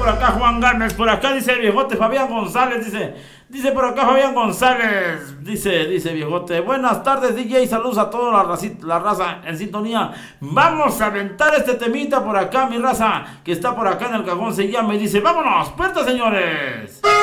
por acá Juan Gámez, por acá dice el viejote Fabián González, dice por acá Fabián González, dice viejote, buenas tardes DJ, saludos a toda la raza en sintonía. Vamos a aventar este temita por acá, mi raza, que está por acá en el cajón, se llama y dice, vámonos, puerta señores.